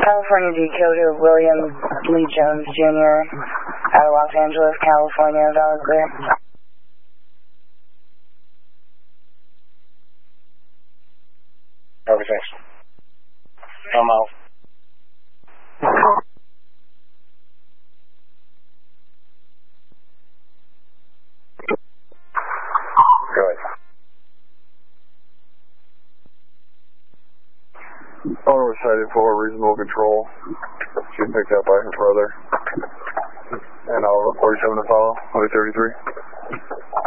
California Dakota William Lee Jones Jr. out of Los Angeles, California, valid clear. Okay. I'm out. Go ahead. Owner was cited for reasonable control. She was picked up by her brother. And I'll 47 to follow, 33.